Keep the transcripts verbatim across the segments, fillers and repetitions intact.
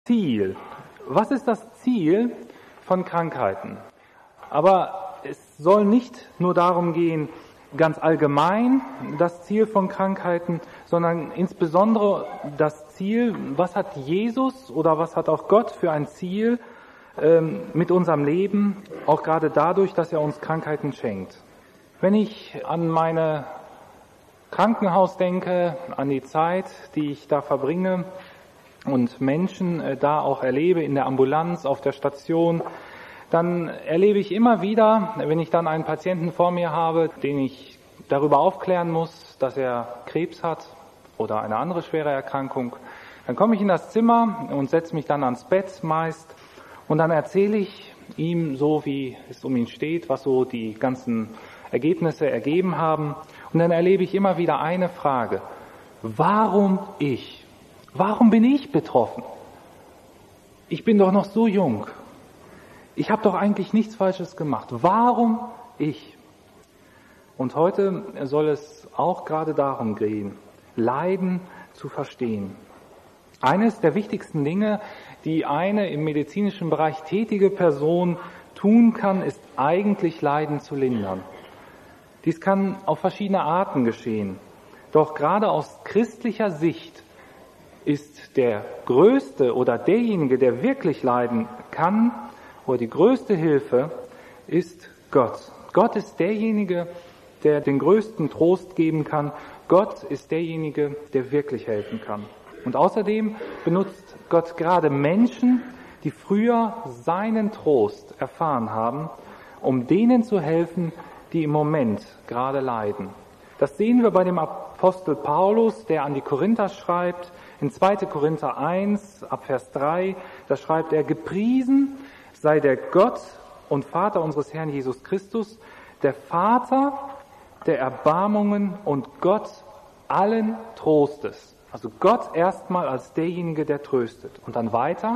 Ziel. Was ist das Ziel von Krankheiten? Aber es soll nicht nur darum gehen, ganz allgemein das Ziel von Krankheiten, sondern insbesondere das Ziel, was hat Jesus oder was hat auch Gott für ein Ziel ähm, mit unserem Leben, auch gerade dadurch, dass er uns Krankheiten schenkt. Wenn ich an meine Krankenhaus denke, an die Zeit, die ich da verbringe und Menschen äh, da auch erlebe, in der Ambulanz, auf der Station, dann erlebe ich immer wieder, wenn ich dann einen Patienten vor mir habe, den ich darüber aufklären muss, dass er Krebs hat oder eine andere schwere Erkrankung, dann komme ich in das Zimmer und setze mich dann ans Bett meist und dann erzähle ich ihm so, wie es um ihn steht, was so die ganzen Ergebnisse ergeben haben. Und dann erlebe ich immer wieder eine Frage: Warum ich? Warum bin ich betroffen? Ich bin doch noch so jung. Ich habe doch eigentlich nichts Falsches gemacht. Warum ich? Und heute soll es auch gerade darum gehen, Leiden zu verstehen. Eines der wichtigsten Dinge, die eine im medizinischen Bereich tätige Person tun kann, ist eigentlich Leiden zu lindern. Dies kann auf verschiedene Arten geschehen. Doch gerade aus christlicher Sicht ist der Größte oder derjenige, der wirklich leiden kann, oder die größte Hilfe ist Gott. Gott ist derjenige, der den größten Trost geben kann. Gott ist derjenige, der wirklich helfen kann. Und außerdem benutzt Gott gerade Menschen, die früher seinen Trost erfahren haben, um denen zu helfen, die im Moment gerade leiden. Das sehen wir bei dem Apostel Paulus, der an die Korinther schreibt. In zweiter Korinther eins, ab Vers drei, da schreibt er: Gepriesen sei der Gott und Vater unseres Herrn Jesus Christus, der Vater der Erbarmungen und Gott allen Trostes. Also Gott erstmal als derjenige, der tröstet. Und dann weiter: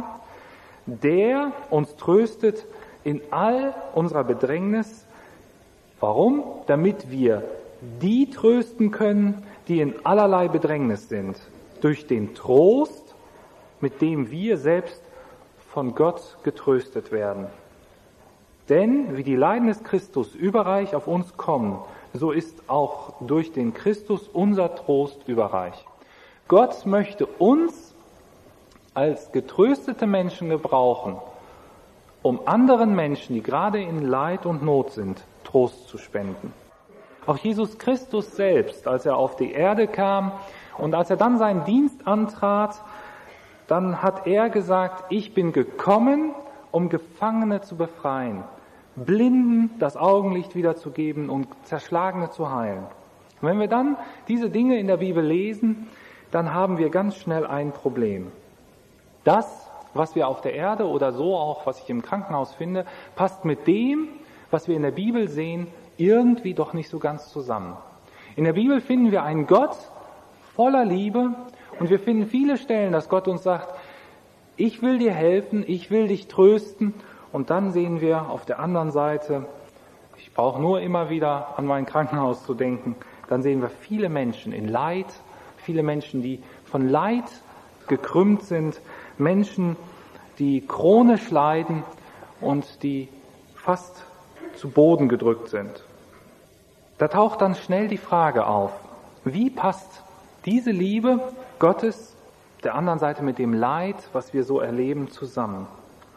Der uns tröstet in all unserer Bedrängnis. Warum? Damit wir die trösten können, die in allerlei Bedrängnis sind, durch den Trost, mit dem wir selbst von Gott getröstet werden. Denn wie die Leiden des Christus überreich auf uns kommen, so ist auch durch den Christus unser Trost überreich. Gott möchte uns als getröstete Menschen gebrauchen, um anderen Menschen, die gerade in Leid und Not sind, Trost zu spenden. Auch Jesus Christus selbst, als er auf die Erde kam und als er dann seinen Dienst antrat, dann hat er gesagt: Ich bin gekommen, um Gefangene zu befreien, Blinden das Augenlicht wiederzugeben und Zerschlagene zu heilen. Und wenn wir dann diese Dinge in der Bibel lesen, dann haben wir ganz schnell ein Problem. Das, was wir auf der Erde oder so auch, was ich im Krankenhaus finde, passt mit dem, was wir in der Bibel sehen, irgendwie doch nicht so ganz zusammen. In der Bibel finden wir einen Gott voller Liebe und wir finden viele Stellen, dass Gott uns sagt: Ich will dir helfen, ich will dich trösten. Und dann sehen wir auf der anderen Seite, ich brauche nur immer wieder an mein Krankenhaus zu denken, dann sehen wir viele Menschen in Leid, viele Menschen, die von Leid gekrümmt sind, Menschen, die chronisch leiden und die fast zu Boden gedrückt sind. Da taucht dann schnell die Frage auf: Wie passt diese Liebe Gottes der anderen Seite mit dem Leid, was wir so erleben, zusammen?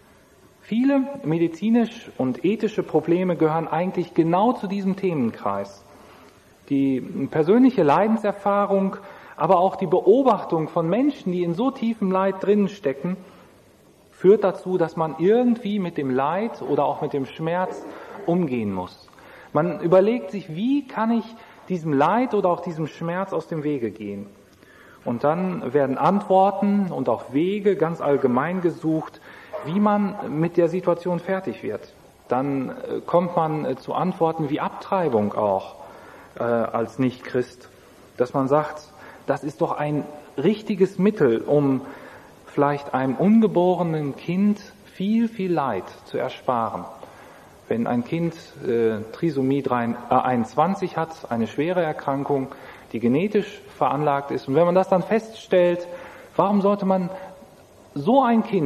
Viele medizinische und ethische Probleme gehören eigentlich genau zu diesem Themenkreis. Die persönliche Leidenserfahrung, aber auch die Beobachtung von Menschen, die in so tiefem Leid drinnen stecken, führt dazu, dass man irgendwie mit dem Leid oder auch mit dem Schmerz umgehen muss. Man überlegt sich, wie kann ich diesem Leid oder auch diesem Schmerz aus dem Wege gehen? Und dann werden Antworten und auch Wege ganz allgemein gesucht, wie man mit der Situation fertig wird. Dann äh, kommt man äh, zu Antworten wie Abtreibung auch äh, als Nicht-Christ, dass man sagt, das ist doch ein richtiges Mittel, um vielleicht einem ungeborenen Kind viel, viel Leid zu ersparen. Wenn ein Kind äh, Trisomie einundzwanzig hat, eine schwere Erkrankung, die genetisch veranlagt ist, und wenn man das dann feststellt, warum sollte man so ein Kind